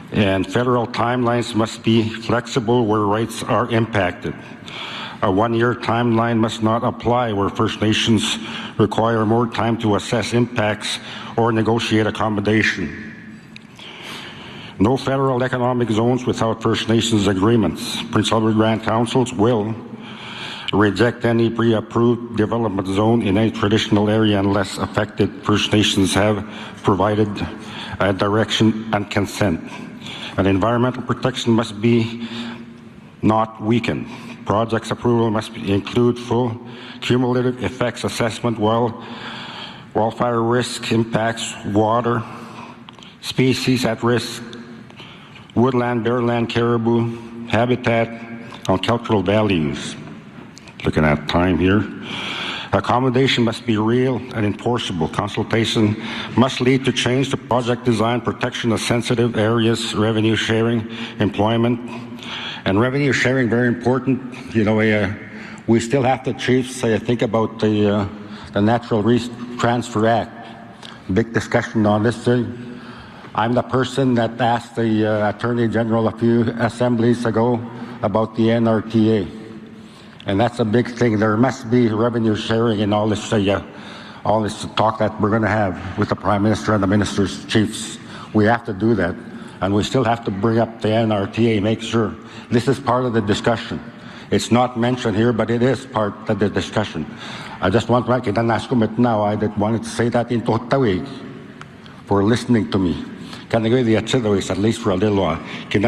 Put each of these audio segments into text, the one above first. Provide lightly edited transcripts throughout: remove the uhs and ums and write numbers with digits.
and federal timelines must be flexible where rights are impacted. A one-year timeline must not apply where First Nations require more time to assess impacts or negotiate accommodation. No federal economic zones without First Nations agreements. Prince Albert Grand Councils will reject any pre-approved development zone in any traditional area unless affected First Nations have provided direction and consent. And environmental protection must be not weakened. Projects approval must include full cumulative effects assessment, wildfire risk impacts, water, species at risk, woodland, bearland, caribou, habitat, and cultural values. Looking at time here. Accommodation must be real and enforceable. Consultation must lead to change to project design, protection of sensitive areas, revenue sharing, employment. And revenue sharing, very important. You know, we still have to, chiefs, think about the Natural Transfer Act. Big discussion on this thing. I'm the person that asked the Attorney General a few assemblies ago about the NRTA. And that's a big thing. There must be revenue sharing in all this talk that we're going to have with the Prime Minister and the Ministers, chiefs. We have to do that. And we still have to bring up the NRTA, make sure this is part of the discussion. It's not mentioned here, but it is part of the discussion. I just want to now, I wanted to say that in Totawi for listening to me. Can I go the at least for a little while?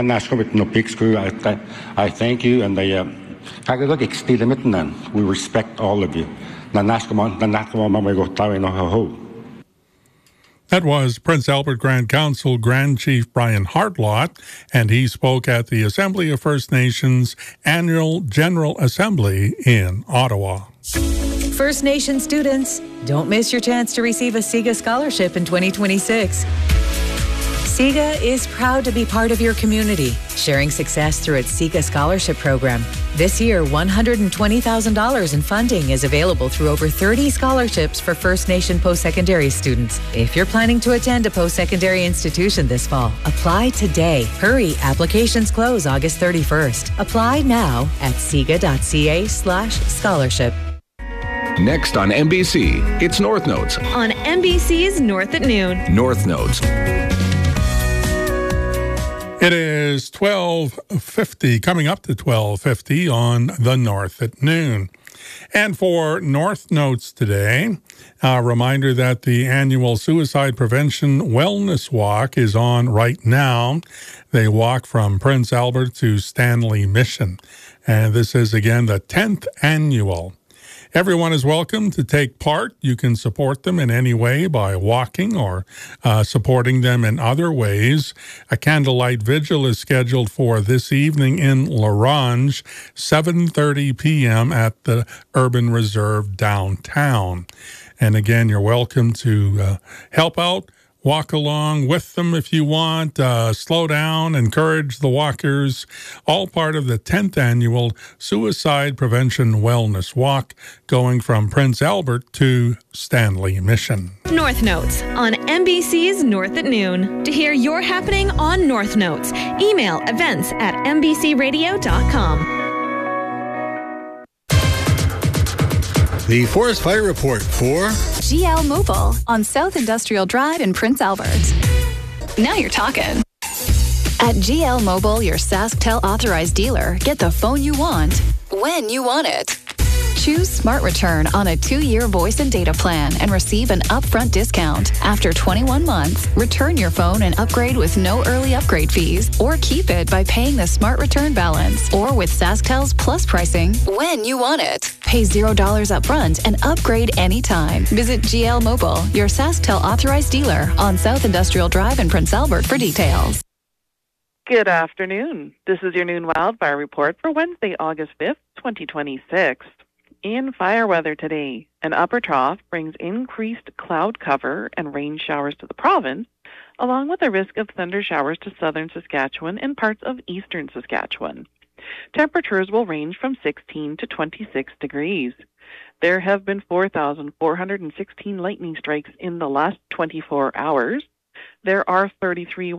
I thank you, and we respect all of you. That was Prince Albert Grand Council Grand Chief Brian Hartlott, and he spoke at the Assembly of First Nations Annual General Assembly in Ottawa. First Nation students, don't miss your chance to receive a SIGA scholarship in 2026. SIGA is proud to be part of your community, sharing success through its SIGA Scholarship Program. This year, $120,000 in funding is available through over 30 scholarships for First Nation post-secondary students. If you're planning to attend a post-secondary institution this fall, apply today. Hurry, applications close August 31st. Apply now at siga.ca/scholarship. Next on NBC, it's North Notes. On NBC's North at Noon. North Notes. It is 12:50, coming up to 12:50 on the North at Noon. And for North Notes today, a reminder that the annual Suicide Prevention Wellness Walk is on right now. They walk from Prince Albert to Stanley Mission. And this is, again, the 10th annual. Everyone is welcome to take part. You can support them in any way by walking or supporting them in other ways. A candlelight vigil is scheduled for this evening in Larange, 7:30 p.m. at the Urban Reserve downtown. And again, you're welcome to help out. Walk along with them if you want, slow down, encourage the walkers, all part of the 10th annual Suicide Prevention Wellness Walk going from Prince Albert to Stanley Mission. North Notes on NBC's North at Noon. To hear your happening on North Notes, email events@nbcradio.com. The Forest Fire Report for GL Mobile on South Industrial Drive in Prince Albert. Now you're talking. At GL Mobile, your SaskTel authorized dealer, get the phone you want when you want it. Choose Smart Return on a 2-year voice and data plan and receive an upfront discount. After 21 months, return your phone and upgrade with no early upgrade fees, or keep it by paying the Smart Return balance, or with SaskTel's Plus pricing when you want it. Pay $0 upfront and upgrade anytime. Visit GL Mobile, your SaskTel authorized dealer on South Industrial Drive in Prince Albert for details. Good afternoon. This is your noon wildfire report for Wednesday, August 5th, 2026. In fire weather today, an upper trough brings increased cloud cover and rain showers to the province, along with a risk of thunder showers to southern Saskatchewan and parts of eastern Saskatchewan. Temperatures will range from 16 to 26 degrees. There have been 4,416 lightning strikes in the last 24 hours. There are 33